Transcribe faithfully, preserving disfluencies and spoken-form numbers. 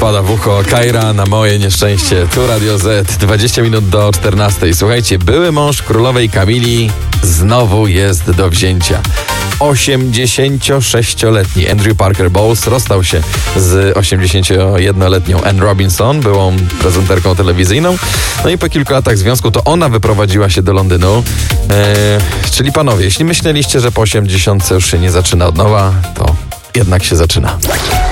wpada w ucho Kaira na moje nieszczęście. Tu Radio Z, dwadzieścia minut do czternastej. Słuchajcie, były mąż królowej Kamili znowu jest do wzięcia. osiemdziesięciosześcioletni Andrew Parker Bowles rozstał się z osiemdziesięciojednoletnią Anne Robinson, byłą prezenterką telewizyjną. No i po kilku latach związku to ona wyprowadziła się do Londynu. Eee, czyli panowie, jeśli myśleliście, że po osiemdziesiątce już się nie zaczyna od nowa, to jednak się zaczyna.